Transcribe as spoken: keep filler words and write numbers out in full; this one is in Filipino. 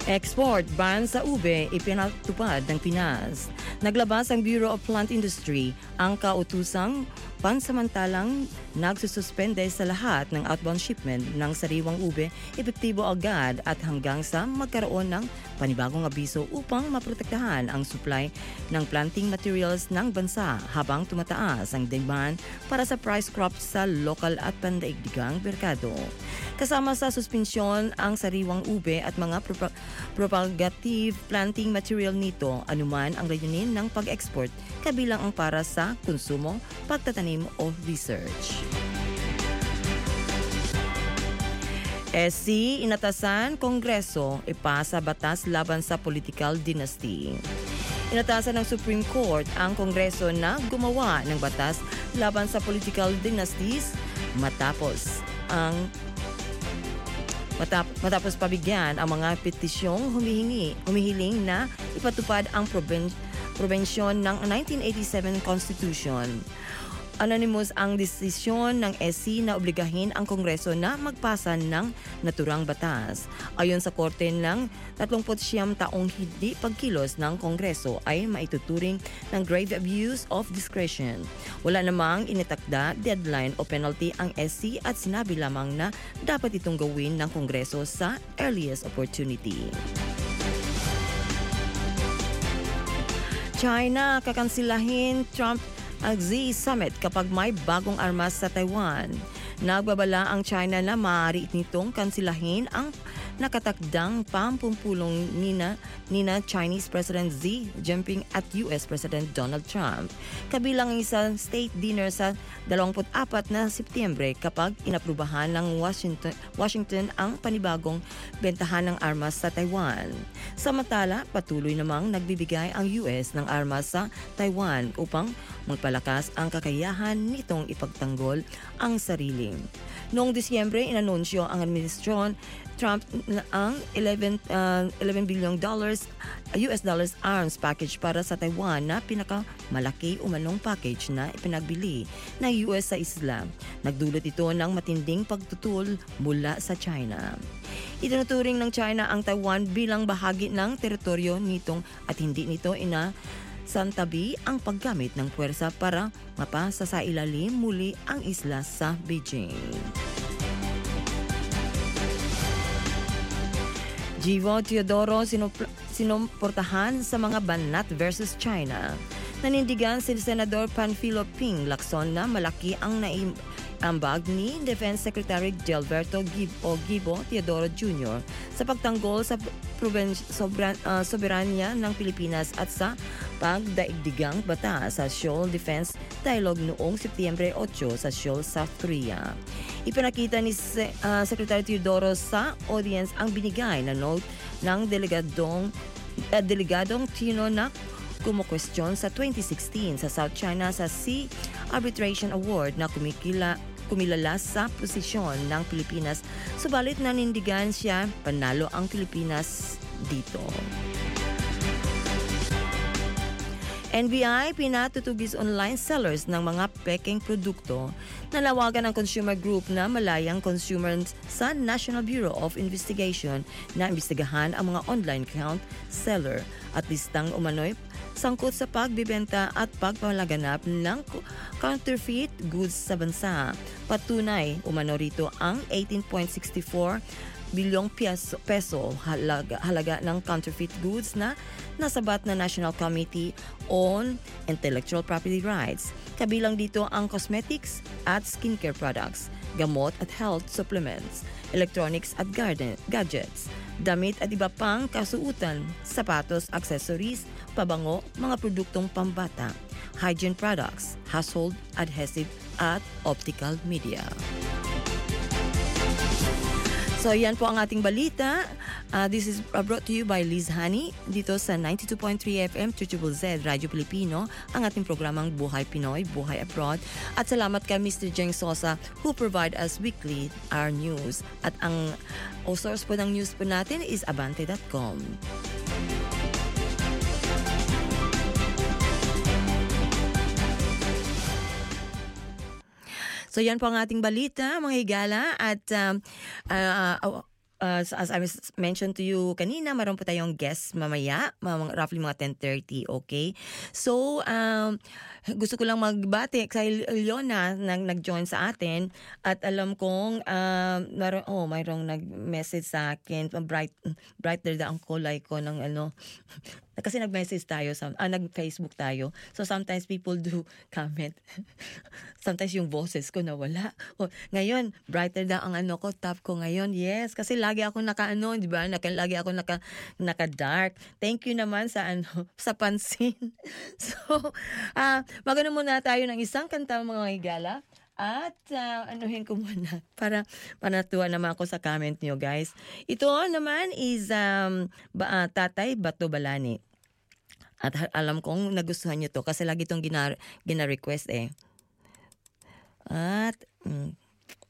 Export ban sa ube ipinatupad ng Pinas. Naglabas ang Bureau of Plant Industry ang kautusang pansamantalang nagsususpende sa lahat ng outbound shipment ng sariwang ube epektibo agad at hanggang sa magkaroon ng panibagong abiso upang maprotektahan ang supply ng planting materials ng bansa habang tumataas ang demand para sa price crops sa lokal at pandaigdigang merkado. Kasama sa suspensyon ang sariwang ube at mga prop- propagative planting material nito anuman ang layunin ng pag-export kabilang ang para sa konsumo, pagtatanim o research. S C inatasan Kongreso ipasa batas laban sa political dynasty. Inatasan ng Supreme Court ang Kongreso na gumawa ng batas laban sa political dynasties matapos ang Matap, matapos pabigyan ang mga petisyong humihingi, humihiling na ipatupad ang proben, probensyon ng nineteen eighty-seven Constitution. Anonymous ang desisyon ng S C na obligahin ang Kongreso na magpasa ng naturang batas. Ayon sa korte ng thirty-six taong hindi pagkilos ng Kongreso ay maituturing ng grave abuse of discretion. Wala namang initakda deadline o penalty ang S C at sinabi lamang na dapat itong gawin ng Kongreso sa earliest opportunity. China kakansilahin Trump ang Z Summit kapag may bagong armas sa Taiwan. Nagbabala ang China na maaari nitong kansilahin ang nakatakdang pampumpulong nina, nina Chinese President Xi Jinping at U S President Donald Trump. Kabilang ang isang state dinner sa dalawampu't-apat na Setyembre kapag inaprubahan ng Washington, Washington ang panibagong bentahan ng armas sa Taiwan. Samantala, patuloy namang nagbibigay ang U S ng armas sa Taiwan upang magpalakas ang kakayahan nitong ipagtanggol ang sarili. Noong Disyembre, inanunsyo ang administrasyon Trump ang eleven billion dollars U S dollars arms package para sa Taiwan na pinakamalaki umanong package na ipinagbili ng U S sa isla. Nagdulot ito ng matinding pagtutul mula sa China. Itinuturing ng China ang Taiwan bilang bahagi ng teritoryo nitong at hindi nito ina santabi ang paggamit ng puwersa para mapasasailalim muli ang isla sa Beijing. Givo Teodoro sinupl- sinumportahan sa mga banat versus China. Nanindigan si Senador Panfilo Ping Lacson na malaki ang naim ambag ni Defense Secretary Gilberto Gibo, Gibo Teodoro Junior sa pagtanggol sa proben- sobran, uh, soberanya ng Pilipinas at sa pagdaigdigang bata sa Seoul Defense Dialogue noong Setyembre eight sa Seoul, South Korea. Ipinakita ni Se- uh, Secretary Teodoro sa audience ang binigay na note ng delegadong, uh, delegadong Chino na kumukwestiyon sa twenty sixteen sa South China sa Sea Arbitration Award na kumikila, kumilala sa posisyon ng Pilipinas, subalit nanindigan siya panalo ang Pilipinas dito. N B I pinatutugis online sellers ng mga peking produkto. Nanawagan ang consumer group na malayang consumers sa National Bureau of Investigation na imbestigahan ang mga online account seller at listang umano'y sangkot sa pagbibenta at pagpapalaganap ng counterfeit goods sa bansa. Patunay, umano rito ang eighteen point six four bilyong peso, peso halaga, halaga ng counterfeit goods na nasabat na National Committee on Intellectual Property Rights. Kabilang dito ang cosmetics at skincare products, gamot at health supplements, electronics at garden, gadgets, damit at iba pang kasuutan, sapatos, accessories, pabango, mga produktong pambata, hygiene products, household adhesive at optical media. So yan po ang ating balita. Uh, this is brought to you by Liz Honey dito sa ninety-two point three F M Z Z Z Radyo Pilipino, ang ating programang Buhay Pinoy, Buhay Abroad. At salamat kay Mister Jeng Sosa who provide us weekly our news. At ang o source po ng news po natin is abante dot com. So yan po ang ating balita, mga higala, at um, uh, uh, as, as I was mentioned to you kanina, meron po tayong guest mamaya, mga, roughly mga ten thirty, okay? So, um, gusto ko lang magbati kay Leona na nag-join sa atin at alam kong um, meron, oh, mayroong nag-message sa akin, bright, brighter da ang kulay ko ng ano, kasi nag-message tayo, ah, nag-Facebook tayo. So sometimes people do comment. Sometimes yung boses ko nawala. Oh, ngayon, brighter daw ang ano ko, top ko ngayon. Yes, kasi lagi ako naka-ano, di ba? Naka, lagi ako naka, naka-dark. Thank you naman sa ano, sa pansin. So, ah, magano muna tayo ng isang kanta mga higala. At uh, anuhin ko muna para panatuwa naman ako sa comment niyo, guys. Ito naman is um, ba, uh, Tatay Bato Balani. At alam kong nagustuhan niyo to kasi lagi itong gina, gina-request eh. At mm,